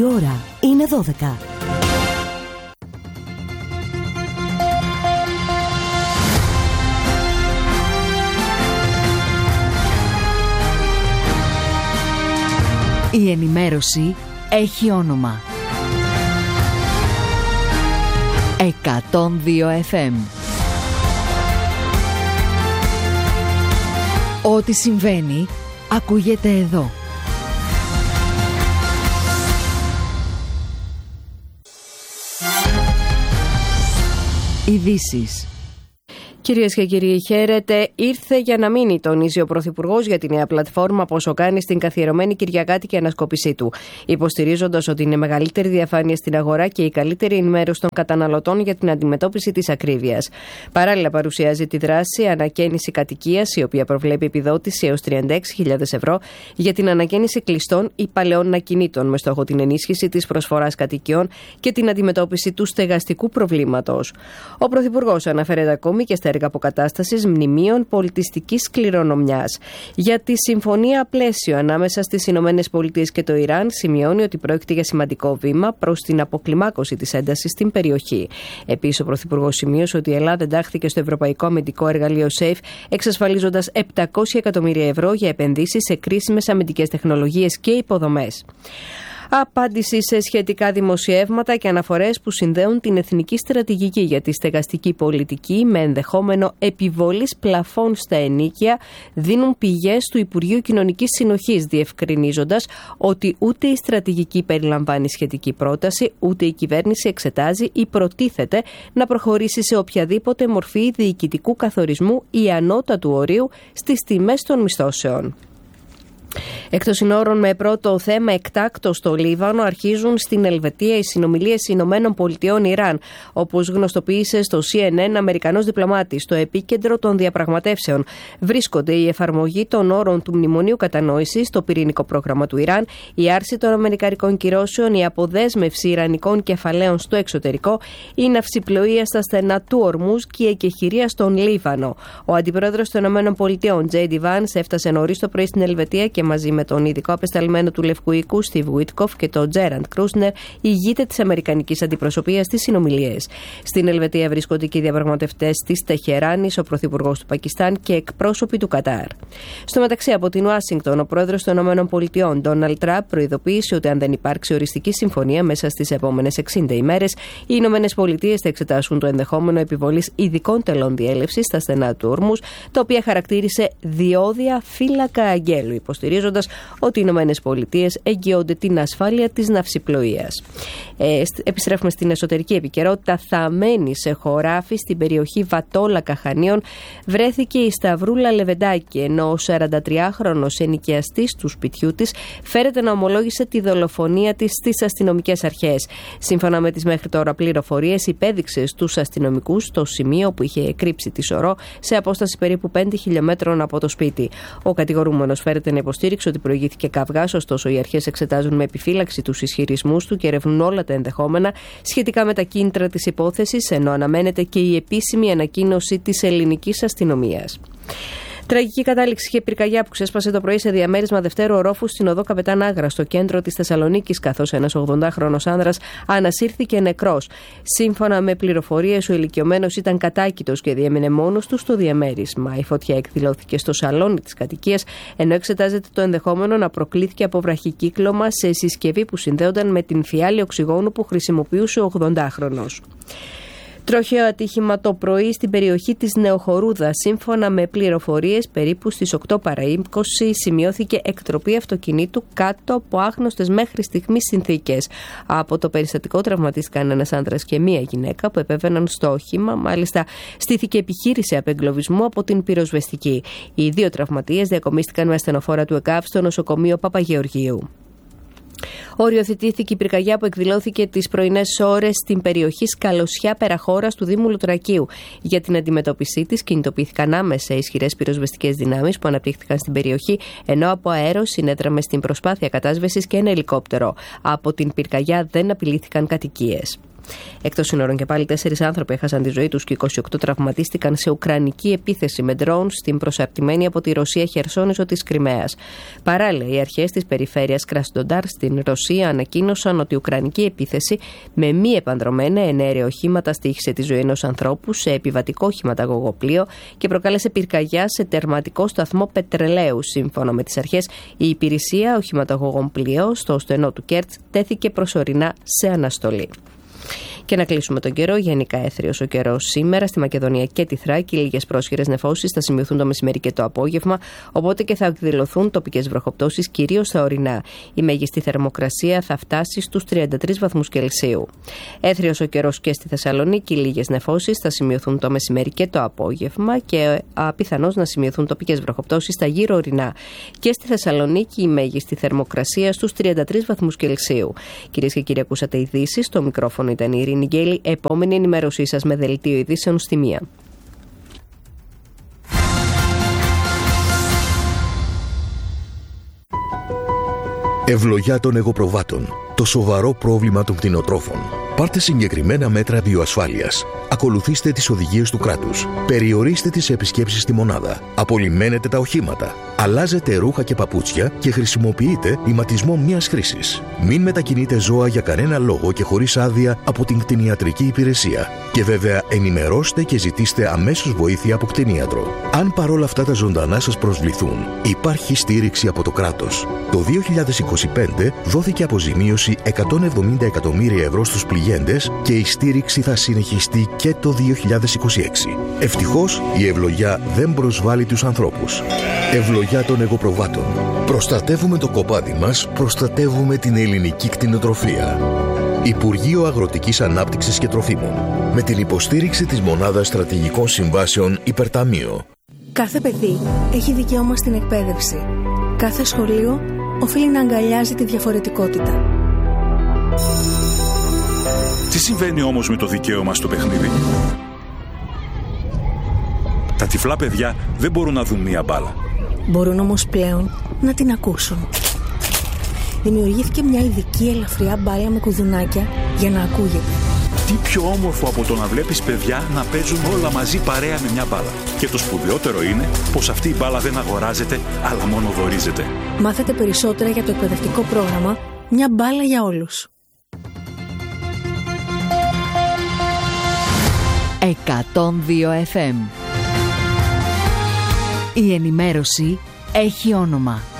ώρα είναι 12. Η ενημέρωση έχει όνομα. 102 FM. Ό,τι συμβαίνει, ακούγεται εδώ. Ειδήσεις. Κυρίες και κύριοι, χαίρετε. Ήρθε για να μείνει, τονίζει ο Πρωθυπουργός για τη νέα πλατφόρμα Πόσο κάνει στην καθιερωμένη Κυριακάτικη ανασκόπησή του, υποστηρίζοντας ότι είναι μεγαλύτερη διαφάνεια στην αγορά και η καλύτερη ενημέρωση των καταναλωτών για την αντιμετώπιση της ακρίβειας. Παράλληλα, παρουσιάζει τη δράση Ανακαίνιση Κατοικίας, η οποία προβλέπει επιδότηση έως 36.000 ευρώ για την ανακαίνιση κλειστών ή παλαιών ακινήτων, με στόχο την ενίσχυση της προσφοράς κατοικιών και την αντιμετώπιση του στεγαστικού προβλήματος. Ο Πρωθυπουργός αναφέρεται ακόμη και στα έργα αποκατάστασης μνημείων πολιτιστικής κληρονομιάς. Για τη συμφωνία πλαίσιο ανάμεσα στις Ηνωμένες Πολιτείες και το Ιράν, σημειώνει ότι πρόκειται για σημαντικό βήμα προς την αποκλιμάκωση της έντασης στην περιοχή. Επίσης, ο Πρωθυπουργός σημείωσε ότι η Ελλάδα εντάχθηκε στο Ευρωπαϊκό Αμυντικό Εργαλείο SAFE, εξασφαλίζοντας 700 εκατομμύρια ευρώ για επενδύσεις σε κρίσιμες αμυντικές τεχνολογίες και υποδομές. Απάντηση σε σχετικά δημοσιεύματα και αναφορές που συνδέουν την εθνική στρατηγική για τη στεγαστική πολιτική με ενδεχόμενο επιβολής πλαφών στα ενοίκια δίνουν πηγές του Υπουργείου Κοινωνικής Συνοχής, διευκρινίζοντας ότι ούτε η στρατηγική περιλαμβάνει σχετική πρόταση, ούτε η κυβέρνηση εξετάζει ή προτίθεται να προχωρήσει σε οποιαδήποτε μορφή διοικητικού καθορισμού ή ανώτατου ορίου στις τιμές των μισθώσεων. Εκτός συνόρων, με πρώτο θέμα εκτάκτο στο Λίβανο, αρχίζουν στην Ελβετία οι συνομιλίες Ηνωμένων Πολιτειών Ιράν, όπως γνωστοποίησε στο CNN Αμερικανός διπλωμάτης. Στο επίκεντρο των διαπραγματεύσεων βρίσκονται η εφαρμογή των όρων του Μνημονίου Κατανόησης, το πυρηνικό πρόγραμμα του Ιράν, η άρση των αμερικανικών κυρώσεων, η αποδέσμευση ιρανικών κεφαλαίων στο εξωτερικό, η ναυσιπλοεία στα στενά του Ορμούζ και η εκεχηρία στον Λίβανο. Ο αντιπρόεδρος των ΗΠΑ, J.D. Vance, έφτασε νωρίς το πρωί στην Ελβετία και μαζί με τον ειδικό απεσταλμένο του Λευκού Οίκου, Στιβ Βουίτκοφ, και τον Τζέραντ Κρούσνερ, ηγείται της αμερικανικής αντιπροσωπείας στις συνομιλίες. Στην Ελβετία βρίσκονται και οι διαπραγματευτές της Τεχεράνης, ο πρωθυπουργός του Πακιστάν και εκπρόσωποι του Κατάρ. Στο μεταξύ, από την Ουάσιγκτον, ο πρόεδρος των ΗΠΑ, Ντόναλντ Τραμπ, προειδοποίησε ότι αν δεν υπάρξει οριστική συμφωνία μέσα στις επόμενες 60 ημέρες, οι ΗΠΑ θα εξετάσουν το ενδεχόμενο επιβολής ειδικών τελών διέλευσης στα στενά του Ορμούζ, τα οποία χαρακτήρισε διόδια φύλακα αγγέλου, υποστηρίζοντας ότι οι Ηνωμένες Πολιτείες εγγυώνται την ασφάλεια της ναυσιπλοείας. Επιστρέφουμε στην εσωτερική επικαιρότητα. Θαμμένη σε χωράφι στην περιοχή Βατόλακα Χανίων βρέθηκε η Σταυρούλα Λεβεντάκη, ενώ ο 43χρονος ενοικιαστής του σπιτιού της φέρεται να ομολόγησε τη δολοφονία της στις αστυνομικές αρχές. Σύμφωνα με τις μέχρι τώρα πληροφορίες, υπέδειξε στους αστυνομικούς το σημείο που είχε κρύψει τη σωρό σε απόσταση περίπου 5 χιλιόμετρων από το σπίτι. Ο κατηγορούμενος φέρεται να υποστήριξε ότι προηγήθηκε καυγάς, ωστόσο οι αρχές εξετάζουν με επιφύλαξη τους ισχυρισμούς του και ερευνούν όλα τα ενδεχόμενα σχετικά με τα κίνητρα της υπόθεσης, ενώ αναμένεται και η επίσημη ανακοίνωση της ελληνικής αστυνομίας. Τραγική κατάληξη είχε πυρκαγιά που ξέσπασε το πρωί σε διαμέρισμα δευτέρου ορόφου στην οδό Καπετάν Άγρα, στο κέντρο της Θεσσαλονίκης, καθώς ένας 80χρονος άνδρας ανασύρθηκε νεκρός. Σύμφωνα με πληροφορίες, ο ηλικιωμένος ήταν κατάκητος και διέμεινε μόνος του στο διαμέρισμα. Η φωτιά εκδηλώθηκε στο σαλόνι της κατοικίας, ενώ εξετάζεται το ενδεχόμενο να προκλήθηκε από βραχικύκλωμα σε συσκευή που συνδέονταν με την φιάλη οξυγόνου που χρησιμοποιούσε ο 80χρονος. Τροχαίο ατύχημα το πρωί στην περιοχή της Νεοχορούδας. Σύμφωνα με πληροφορίες, περίπου στις 8 παρά 20 σημειώθηκε εκτροπή αυτοκινήτου κάτω από άγνωστες μέχρι στιγμής συνθήκες. Από το περιστατικό τραυματίστηκαν ένας άνδρας και μία γυναίκα που επέβαιναν στο όχημα. Μάλιστα, στήθηκε επιχείρηση απεγκλωβισμού από την πυροσβεστική. Οι δύο τραυματίες διακομίστηκαν με ασθενοφόρα του ΕΚΑΒ στο νοσοκομείο Παπαγεωργίου. Οριοθετήθηκε η πυρκαγιά που εκδηλώθηκε τις πρωινές ώρες στην περιοχή Σκαλωσιά Περαχώρας του Δήμου Λουτρακίου. Για την αντιμετώπιση της κινητοποιήθηκαν άμεσα ισχυρές πυροσβεστικές δυνάμεις που αναπτύχθηκαν στην περιοχή, ενώ από αέρος συνέδραμε στην προσπάθεια κατάσβεσης και ένα ελικόπτερο. Από την πυρκαγιά δεν απειλήθηκαν κατοικίες. Εκτός σύνορων και πάλι 4 άνθρωποι έχασαν τη ζωή τους και 28 τραυματίστηκαν σε ουκρανική επίθεση με ντρόουν στην προσαρτημένη από τη Ρωσία Χερσόνησο της Κριμαίας. Παράλληλα, οι αρχές της περιφέρειας Κρασντοντάρ στην Ρωσία ανακοίνωσαν ότι η ουκρανική επίθεση με μη επανδρομένα εναέρια οχήματα στοίχησε τη ζωή ενός ανθρώπου σε επιβατικό οχηματαγωγοπλοίο και προκάλεσε πυρκαγιά σε τερματικό σταθμό πετρελαίου. Σύμφωνα με τις αρχές, η υπηρεσία οχηματαγωγών πλοίο στο στενό του Κέρτς τέθηκε προσωρινά σε αναστολή. Και να κλείσουμε τον καιρό. Γενικά έθριος ο καιρός σήμερα στη Μακεδονία και τη Θράκη. Λίγες πρόσχερες νεφώσεις θα σημειωθούν το μεσημέρι και το απόγευμα, οπότε και θα εκδηλωθούν τοπικές βροχοπτώσεις κυρίως στα ορεινά. Η μέγιστη θερμοκρασία θα φτάσει στους 33 βαθμούς Κελσίου. Έθριος ο καιρός και στη Θεσσαλονίκη. Λίγες νεφώσεις θα σημειωθούν το μεσημέρι και το απόγευμα και πιθανώς να σημειωθούν τοπικές βροχοπτώσεις στα γύρω ορεινά. Και στη Θεσσαλονίκη η μέγιστη θερμοκρασία στους 33 βαθμούς Κελσίου. Κυρίες και κύριοι, ακούσατε ειδήσεις. Το μικρόφωνο ήταν η Ειρήνη Γκέλη. Επόμενη ενημέρωσή σας με δελτίο ειδήσεων στη 1. Ευλογιά των εγωπροβάτων. Το σοβαρό πρόβλημα των κτηνοτρόφων. Πάρτε συγκεκριμένα μέτρα βιοασφάλειας. Ακολουθήστε τις οδηγίες του κράτους. Περιορίστε τις επισκέψεις στη μονάδα. Απολυμμένετε τα οχήματα. Αλλάζετε ρούχα και παπούτσια και χρησιμοποιείτε ηματισμό μιας χρήσης. Μην μετακινείτε ζώα για κανένα λόγο και χωρίς άδεια από την κτηνιατρική υπηρεσία. Και βέβαια ενημερώστε και ζητήστε αμέσως βοήθεια από κτηνίατρο. Αν παρόλα αυτά τα ζωντανά σας προσβληθούν, υπάρχει στήριξη από το κράτος. Το 2025 δόθηκε αποζημίωση 170 εκατομμύρια ευρώ στους πληγέντες και η στήριξη θα συνεχιστεί και το 2026. Ευτυχώς η ευλογιά δεν προσβάλλει τους ανθρώπους. Ευλογιά των εγωπροβάτων. Προστατεύουμε το κοπάδι μας, προστατεύουμε την ελληνική κτηνοτροφία. Υπουργείο Αγροτικής Ανάπτυξης και Τροφίμων. Με την υποστήριξη της Μονάδας Στρατηγικών Συμβάσεων Υπερταμείο. Κάθε παιδί έχει δικαίωμα στην εκπαίδευση. Κάθε σχολείο οφείλει να αγκαλιάζει τη διαφορετικότητα. Τι συμβαίνει όμως με το δικαίωμα στο παιχνίδι? Τα τυφλά παιδιά δεν μπορούν να δουν μία μπάλα. Μπορούν όμως πλέον να την ακούσουν. Δημιουργήθηκε μια ειδική ελαφριά μπάλα με κουδουνάκια για να ακούγεται. Τι πιο όμορφο από το να βλέπεις παιδιά να παίζουν όλα μαζί παρέα με μια μπάλα. Και το σπουδαιότερο είναι πως αυτή η μπάλα δεν αγοράζεται, αλλά μόνο δωρίζεται. Μάθετε περισσότερα για το εκπαιδευτικό πρόγραμμα «Μια μπάλα για όλους». 102 FM. Η ενημέρωση έχει όνομα.